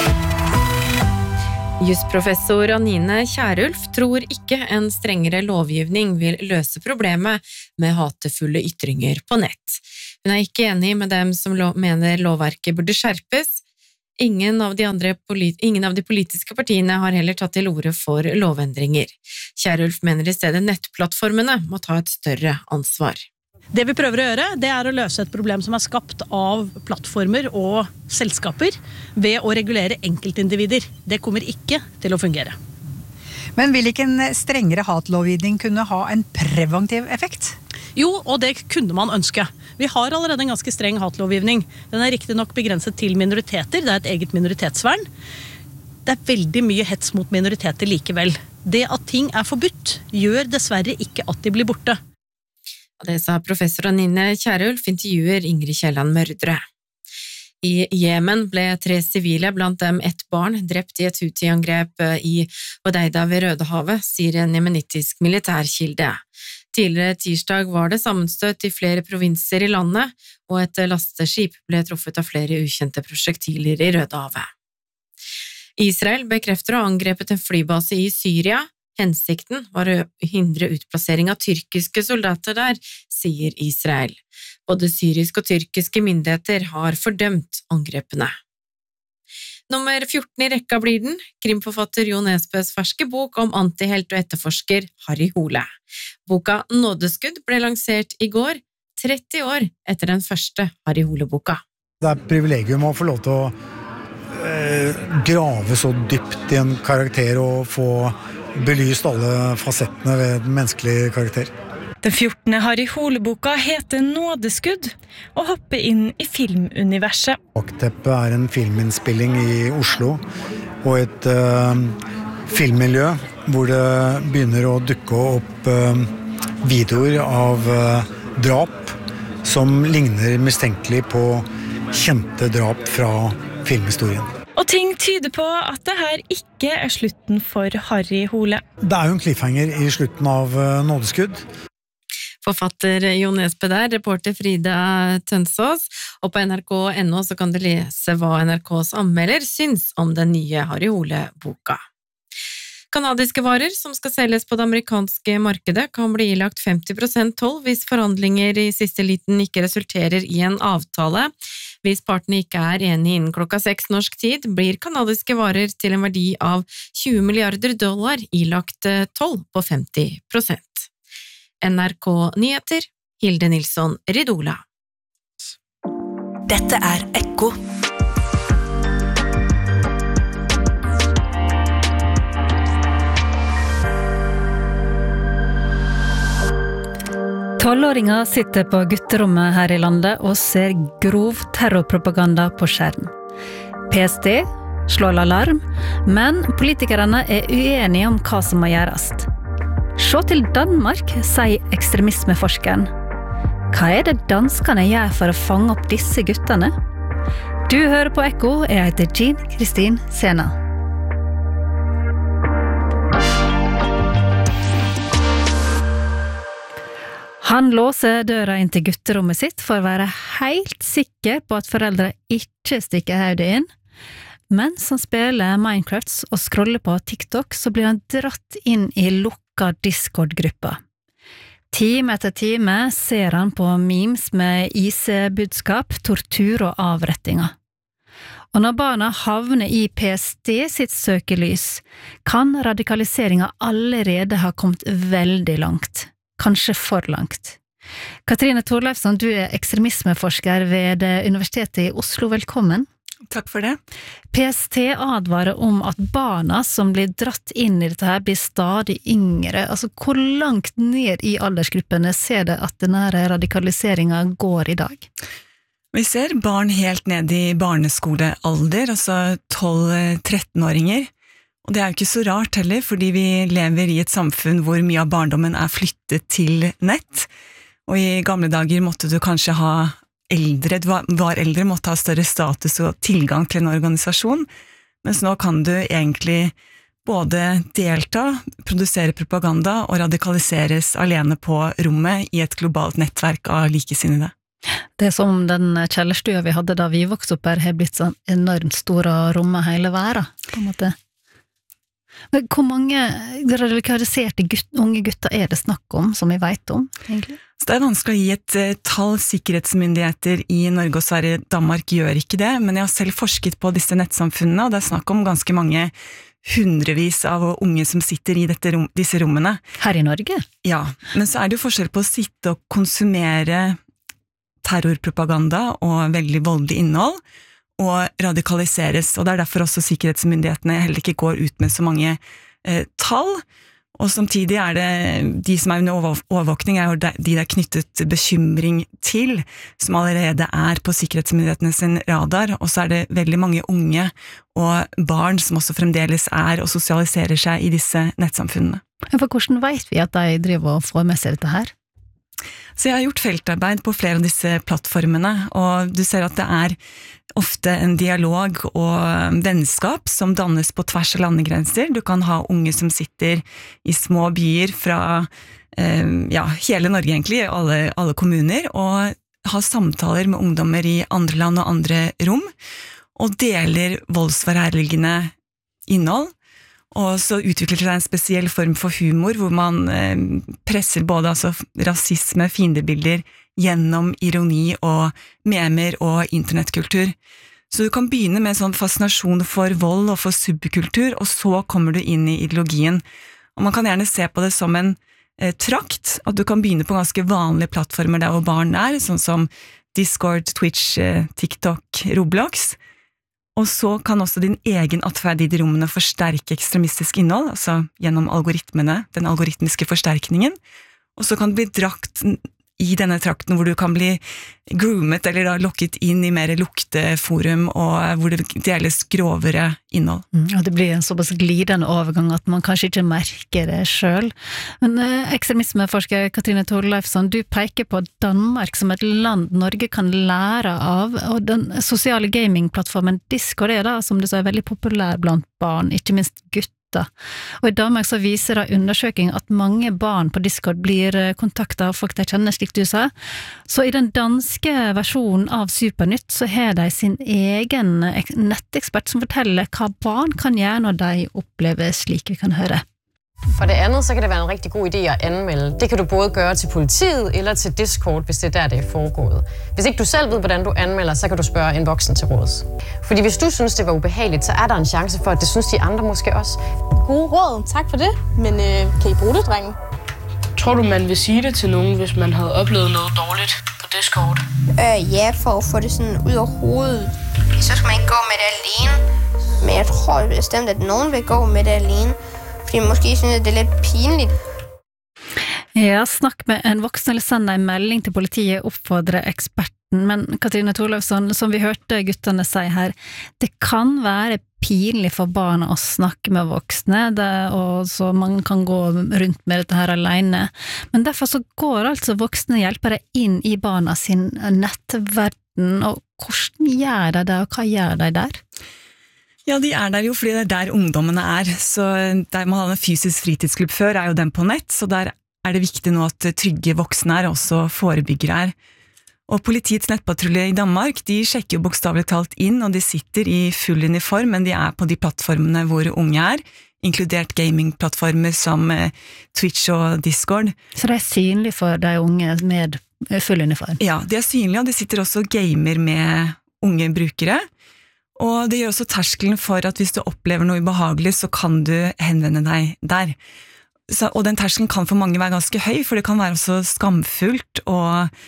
Jusprofessor Anine Kierulf tror ikke en strengere lovgivning vil løse problemet med hatefulle ytringer på nett. Hun ikke enig med dem som mener lovverket burde skjerpes. Ingen av de politiske partiene har heller tatt til orde for lovendringer. Kierulf mener i stedet nettplattformene må ta et større ansvar. Det vi prøver å gjøre, det å løse et problem som skapt av plattformer og selskaper ved å regulere enkeltindivider. Det kommer ikke til å fungere. Men vil ikke en strengere hatlovgivning kunne ha en preventiv effekt? Jo, og det kunne man ønske. Vi har allerede en ganske streng hatlovgivning. Den riktig nok begrenset til minoriteter, det et eget minoritetsvern. Det veldig mye hets mot minoriteter likevel. Det at ting forbudt, gjør dessverre ikke at de blir borte. Det sa professor Anine Kierulf, intervjuer Ingrid Kielland Mørdre. I Jemen ble 3 sivile, blant dem 1 barn, drept i et Houthi-angrep i Hodeida ved Rødehavet, sier en jemenittisk militærkilde. Tidligere tirsdag var det sammenstøt i flere provinser i landet, og et lasteskip ble truffet av flere ukjente prosjektiler i Rødehavet. Israel bekrefter å ha angrepet en flybase i Syria. Hensikten var å hindre utplassering av tyrkiske soldater der, sier Israel. Både syriske og tyrkiske myndigheter har fordømt angrepene. Nummer 14 i rekka blir den, krimforfatter Jo Nesbøs ferske bok om antihelt og etterforsker Harry Hole. Boka Nådeskudd ble lansert i går, 30 år etter den første Harry Hole-boka. Det et privilegium å få lov til å grave så dypt i en karakter og få belyst alle fasettene ved den menneskelige karakter. Den 14. Harry Hole-boka heter Nådeskudd og hopper inn i filmuniverset. Bakteppet en filminnspilling i Oslo og et filmmiljø hvor det begynner å dukke opp videoer av drap som ligner mistenkelig på kjente drap fra filmhistorien. Og ting tyder på at det her ikke slutten for Harry Hole. Det jo en cliffhanger i slutten av Nådeskudd. Forfatter Jo Nesbø der, reporter Frida Tønsås, og på nrk.no så kan du lese hva NRKs anmelder syns om den nye Harry Hole-boka. Kanadiske varer som skal selges på det amerikanske markedet kan bli ilagt 50% toll hvis forhandlinger i siste liten ikke resulterer i en avtale. Hvis partene ikke enige innen klokka 6 norsk tid, blir kanadiske varer til en verdi av $20 milliarder ilagt toll på 50%. NRK Nyheter, Hilde Nilsson Ridola. Dette Ekko. Tolvåringer sitter på gutterommet her i landet og ser grov terrorpropaganda på skjerm. PST slår alarm, men politikerne uenige om hva som må gjøres. Se til Danmark, sier ekstremismeforskeren. Hva det danskene gjør for å fange opp disse guttene? Du hører på Ekko, jeg heter Jean Kristin Sena. Han låser døra inn til gutterommet sitt for å være helt sikker på at foreldre ikke stikker hodet inn. Mens han spiller Minecraft og scroller på TikTok, så blir han dratt inn i lukka Discord-gruppa. Time etter time ser han på memes med isebudskap, tortur og avrettinger. Og når barna havner i PST sitt søkelys, kan radikaliseringen allerede ha kommet veldig langt. Kanskje for langt. Katrine Torleifsson, du ekstremismeforsker ved Universitetet i Oslo. Velkommen. Takk for det. PST advarer om at barna som blir dratt inn i dette her blir stadig yngre. Altså, hvor langt ned i aldersgruppene ser det at denne radikaliseringen går i dag? Vi ser barn helt ned i barneskolealder, altså 12-13-åringer. Og det er jo ikke så rart heller, fordi vi lever i et samfunn hvor mye av barndommen er flyttet til nett. Og i gamle dager måtte du kanskje ha eldre, var eldre, måtte ha større status og tilgang til en organisasjon, mens nå kan du egentlig både delta, produsere propaganda og radikaliseres alene på rommet i et globalt nettverk av likesinnede. Det er som den kjellerstua vi hadde da vi vokste opp her, har blitt sånn enormt stor og rommet hele verden, på en måte. Men hvor mange radikaliserte unge gutter er det snakk om, som vi vet om, egentlig? Så det er vanskelig å gi et tall. Sikkerhetsmyndigheter i Norge og Sverige, Danmark gjør ikke det, men jeg har selv forsket på disse nettsamfunnene, og det er snakk om ganske mange hundrevis av unge som sitter i disse rommene. Her i Norge? Ja, men så er det jo forskjell på å sitte og konsumere terrorpropaganda og veldig voldelig innhold, og radikaliseres, og det er derfor også sikkerhetsmyndighetene heller ikke går ut med så mange tall, og samtidig er det de som er under overvåkning er jo de det er knyttet bekymring til, som allerede er på sikkerhetsmyndighetene sin radar, og så er det veldig mange unge og barn som også fremdeles er og sosialiserer seg i disse nettsamfunnene. For hvordan vet vi at de driver og får med seg dette her? Så jeg har gjort feltarbeid på flere av disse plattformene, og du ser at det er ofte en dialog og vennskap som dannes på tvers av landegrenser. Du kan ha unge som sitter i små byer fra hele Norge egentlig, alle kommuner, og ha samtaler med ungdommer i andre land og andre rom, og deler voldsforherligende innhold. Og så utvikler det seg en spesiell form for humor, hvor man presser både rasisme, fiendebilder, gjennom ironi og memer og internettkultur. Så du kan begynne med en sånn fascinasjon for vold og for subkultur, og så kommer du inn i ideologien. Og man kan gjerne se på det som en trakt, at du kan begynne på ganske vanlige plattformer der hvor barn er, sånn som Discord, Twitch, TikTok, Roblox. Og så kan også din egen atferd i de rommene forsterke ekstremistisk innhold, altså gjennom algoritmene, den algoritmiske forsterkningen. Og så kan du bli drakt i denne trakten hvor du kan bli groomet eller da lokket inn i mer lukteforum, og hvor det deles grovere innhold. Og det blir en såpass glidende overgang at man kanskje ikke merker det selv. Men ekstremismeforsker Katrine Thorleifsson, du peker på Danmark som et land Norge kan lære av, og den sosiale gamingplattformen Discord er da, som du sa, er veldig populær blant barn, ikke minst gutter. Og i Danmark så viser da undersøking at mange barn på Discord blir kontaktet av folk de kjenner, slik du sa. Så i den danske versjonen av Supernytt så har de sin egen nettekspert som forteller hva barn kan gjøre når de opplever slik vi kan høre. For det andet, så kan det være en rigtig god idé at anmelde. Det kan du både gøre til politiet eller til Discord, hvis det er der, det er foregået. Hvis ikke du selv ved, hvordan du anmelder, så kan du spørge en voksen til råds. Fordi hvis du synes, det var ubehageligt, så er der en chance for, at det synes de andre måske også. God råd, tak for det. Men kan I bruge det, drenge? Tror du, man vil sige det til nogen, hvis man havde oplevet noget dårligt på Discord? Ja, for at få det sådan ud af hovedet. Så skal man ikke gå med det alene. Men jeg tror bestemt, at nogen vil gå med det alene. Fordi måske synes det er litt pinlig. Ja, snakk med en voksen eller send en melding til politiet, oppfordre eksperten. Men Katrine Thorleifsson, som vi hørte guttene si her, det kan være pinlig for barna å snakke med voksne, og så man kan gå rundt med dette her alene. Men derfor så går altså voksne hjelpere inn i barna sin nettverden, og hvordan gjør de det, og hva gjør de der? Ja, de er der jo fordi det er der ungdommene er, så der man hadde en fysisk fritidsklubb før er jo den på nett, så der er det viktig nå at trygge voksne er, også forebyggere er. Og politiets nettpatrulje i Danmark, de sjekker jo bokstavelig talt inn, og de sitter i full uniform, men de er på de plattformene hvor unge er, inkludert gamingplattformer som Twitch og Discord. Så det er synlig for de unge med full uniform? Ja, de er synlige, og de sitter også og gamer med unge brukere. Og det gjør også terskelen for at hvis du opplever noe ubehagelig, så kan du henvende deg der. Og den terskelen kan for mange være ganske høy, for det kan være også skamfullt å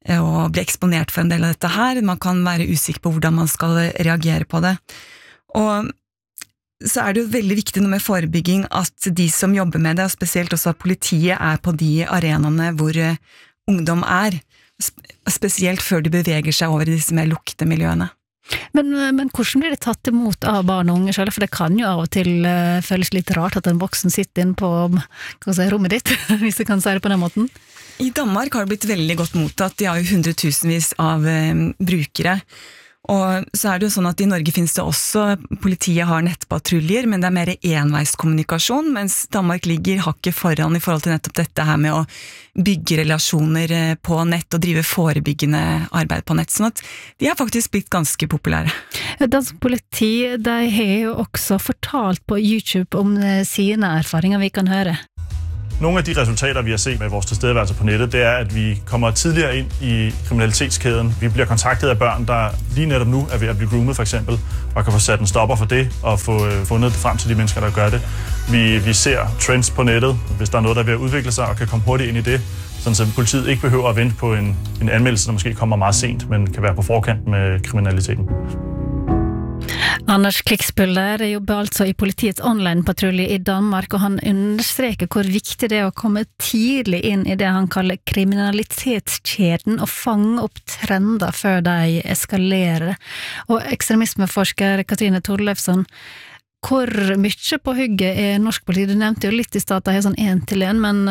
å bli eksponert for en del av dette her. Man kan være usikker på hvordan man skal reagere på det. Og så det jo veldig viktig nå med forebygging at de som jobber med det, og spesielt også at politiet på de arenaene hvor ungdom spesielt før de beveger seg over i disse mer lukkede miljøene. Men hvordan blir det tatt imot av barn og unge selv? For det kan jo av og til føles litt rart at en voksen sitter inne på rommet ditt, hvis du kan si det på den måten. I Danmark har det blitt veldig godt mottatt. De har jo hundretusenvis av brukere. Og så det jo sånn at i Norge finnes det også, politiet har nettpatruljer, men det mer enveiskommunikasjon, mens Danmark ligger hakket foran i forhold til nettopp dette her med å bygge relasjoner på nett og drive forebyggende arbeid på nett, sånn at de har faktisk blitt ganske populære. Dansk politi, de har jo også fortalt på YouTube om sine erfaringer vi kan høre. Nogle af de resultater, vi har set med vores tilstedeværelse på nettet, det at vi kommer tidligere ind i kriminalitetskæden. Vi bliver kontaktet af børn, der lige netop nu ved at blive groomet for eksempel, og kan få sat en stopper for det, og få fundet frem til de mennesker, der gør det. Vi ser trends på nettet, hvis der noget, der vil udvikle sig, og kan komme hurtigt ind i det, sådan så politiet ikke behøver at vente på en anmeldelse, der måske kommer meget sent, men kan være på forkant med kriminaliteten. Anders Kliksbøller jobber altså i politiets online-patrulje i Danmark, og han understreker hvor viktig det å komme tidlig inn i det han kaller kriminalitetskjeden og fange opp trender før de eskalerer. Og ekstremismeforsker Katrine Torleifsson, hvor mye på hugget norsk politi? Du nevnte jo litt i stad at de har sånn 1-til-1, men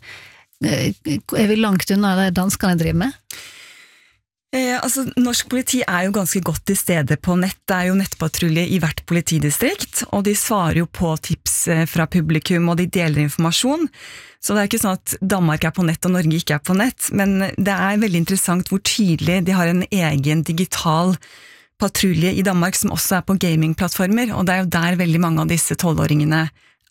vi langt unna det danskene driver med? Norsk politi jo ganske godt til stede på nett. Det jo nettpatrulje i hvert politidistrikt, og de svarer jo på tips fra publikum, og de deler informasjon. Så det ikke sånn at Danmark på nett og Norge ikke på nett, men det veldig interessant hvor tydelig de har en egen digital patrulje i Danmark som også på gamingplattformer, og det jo der veldig mange av disse 12-åringene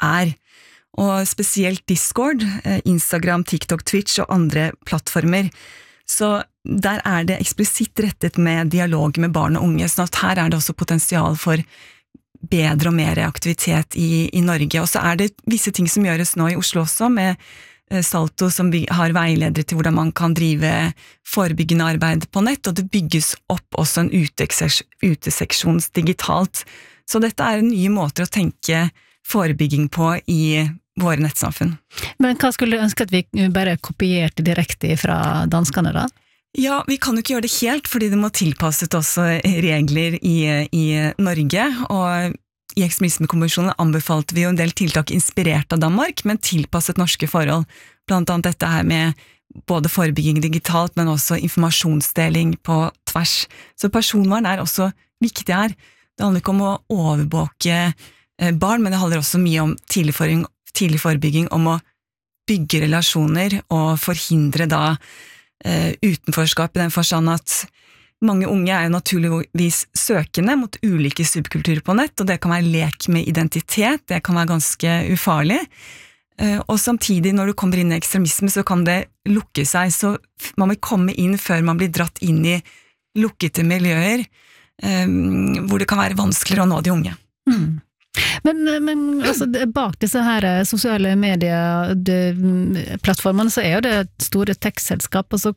Og spesielt Discord, Instagram, TikTok, Twitch og andre plattformer. Så der det eksplisitt rettet med dialog med barn og unge, sånn at her det også potensial for bedre og mer aktivitet i Norge. Og så det visse ting som gjøres nå i Oslo også, med Salto som har veiledere til hvordan man kan drive forebyggende arbeid på nett, og det bygges opp også en uteseksjon digitalt. Så dette nye måter å tenke forebygging på i våre nettsamfunn. Men hva skulle du ønske at vi bare kopierte direkte fra danskene da? Ja, vi kan jo ikke gjøre det helt, fordi det må tilpasses også regler i Norge, og i ekstremismekonvensjonen anbefalte vi jo en del tiltak inspirert av Danmark, men tilpasset norske forhold. Blant annet dette her med både forebygging digitalt, men også informasjonsdeling på tvers. Så personvern også viktig her. Det handler ikke om å overvåke barn, men det handler også mye om tidlig forebygging, om å bygge relasjoner og forhindre da utenforskap i den forstand at mange unge jo naturligvis søkende mot ulike subkulturer på nett, og det kan være lek med identitet, det kan være ganske ufarlig. Og samtidig når du kommer inn i ekstremisme så kan det lukke seg, så man vil komme inn før man blir dratt inn i lukkede miljøer, hvor det kan være vanskeligere å nå de unge. Men altså, bak disse her sosiale medieplattformene så jo det store tekstselskap, altså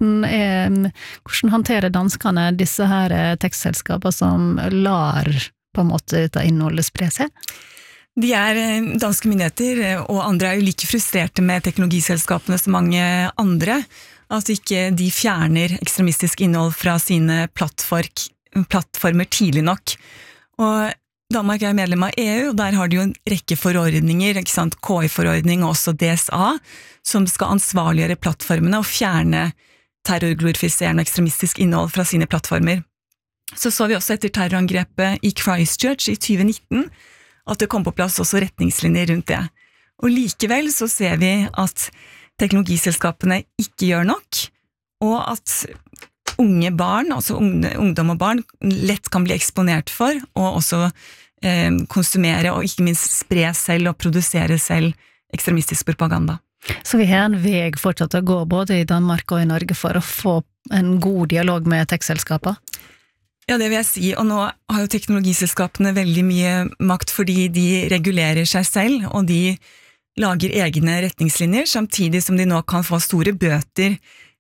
hvordan håndterer danskene disse her tekstselskapene som lar på en måte dette innholdet spre seg? De danske myndigheter, og andre jo like frustrerte med teknologiselskapene som mange andre, at ikke de fjerner ekstremistisk innhold fra sine plattformer tidlig nok. Og Danmark medlem av EU, og der har de jo en rekke forordninger, ikke sant? KI-forordning og også DSA, som skal ansvarliggjøre plattformene og fjerne terrorglorifiserende og ekstremistisk innhold fra sine plattformer. Så vi også etter terrorangrepet i Christchurch i 2019, at det kom på plass også retningslinjer rundt det. Og likevel så ser vi at teknologiselskapene ikke gjør nok, og at unge barn, altså ungdom og barn, lett kan bli eksponert for, og også konsumere og ikke minst spre selv og produsere selv ekstremistisk propaganda. Så vi har en vei fortsatt å gå både i Danmark og i Norge for å få en god dialog med tekstselskaper? Ja, det vil jeg si, og nå har jo teknologiselskapene veldig mye makt fordi de regulerer seg selv, og de lager egne retningslinjer, samtidig som de nå kan få store bøter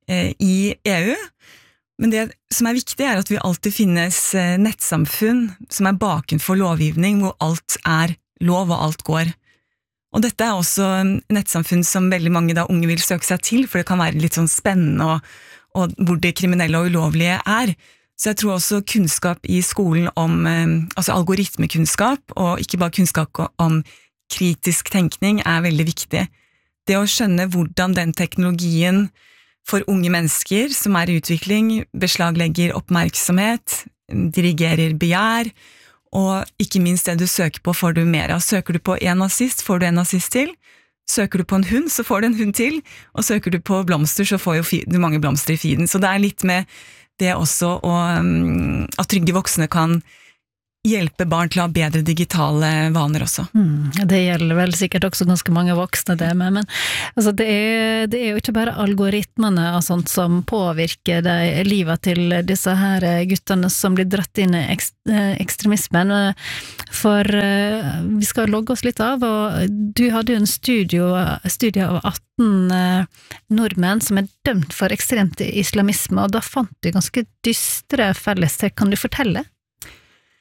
i EU. Men det som viktig at vi alltid finnes nettsamfunn som bakenfor lovgivning, hvor alt lov og alt går. Og dette også nettsamfunn som veldig mange unge vil søke seg til, for det kan være litt sånn spennende og hvor det kriminelle og ulovlige Så jeg tror også kunnskap i skolen om altså algoritmekunnskap, og ikke bare kunnskap om kritisk tenkning veldig viktig. Det å skjønne hvordan den teknologien for unge mennesker som i utvikling beslaglegger oppmerksomhet, dirigerer begjær, og ikke minst det du søker på får du mer av. Søker du på en nazist, får du en nazist til. Søker du på en hund, så får du en hund til. Og søker du på blomster, så får du mange blomster i feeden. Så det litt med det også at trygge voksne kan hjelpe barn til å ha bedre digitale vaner også. Det gjelder vel sikkert også ganske mange voksne det med, men altså det jo ikke bare algoritmene og sånt som påvirker livet til disse her guttene som blir dratt inn i ekstremismen, for vi skal logge oss litt av, og du hadde jo en studie av 18 nordmenn som dømt for ekstremt islamisme, og da fant du ganske dystre fellestrekk. Kan du fortelle?